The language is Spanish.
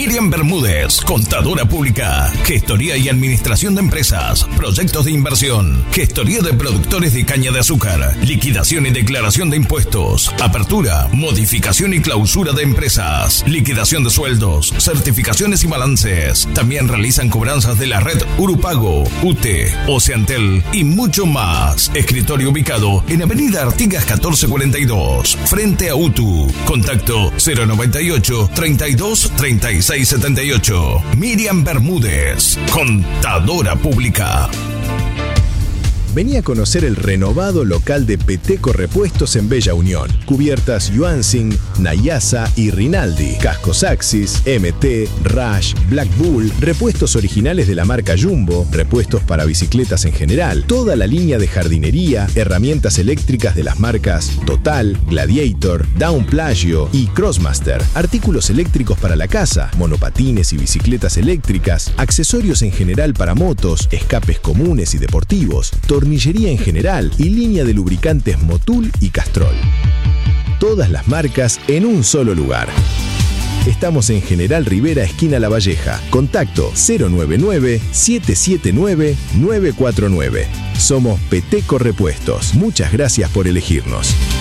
Miriam Bermúdez, contadora pública, gestoría y administración de empresas, proyectos de inversión, gestoría de productores de caña de azúcar, liquidación y declaración de impuestos, apertura, modificación y clausura de empresas, liquidación de sueldos, certificaciones y balances. También realizan cobranzas de la red Urupago, UTE, Oceantel y mucho más. Escritorio ubicado en Avenida Artigas 1442, frente a UTU. Contacto 098 32 36 78. Miriam Bermúdez, contadora pública. Vení a conocer el renovado local de Peteco Repuestos en Bella Unión. Cubiertas Yuansing, Nayasa y Rinaldi. Cascos Axis, MT, Rush, Black Bull, repuestos originales de la marca Jumbo, repuestos para bicicletas en general, toda la línea de jardinería, herramientas eléctricas de las marcas Total, Gladiator, Down Plagio y Crossmaster, artículos eléctricos para la casa, monopatines y bicicletas eléctricas, accesorios en general para motos, escapes comunes y deportivos, tornillería en general y línea de lubricantes Motul y Castrol. Todas las marcas en un solo lugar. Estamos en General Rivera, esquina La Valleja. Contacto 099-779-949. Somos Peteco Repuestos. Muchas gracias por elegirnos.